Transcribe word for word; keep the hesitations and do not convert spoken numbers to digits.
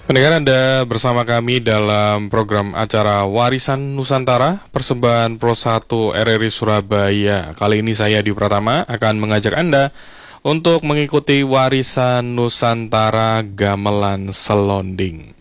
Pendengar, Anda bersama kami dalam program acara Warisan Nusantara Persembahan Pro satu R R I Surabaya. Kali ini saya Di Pratama akan mengajak Anda untuk mengikuti Warisan Nusantara Gamelan Selonding.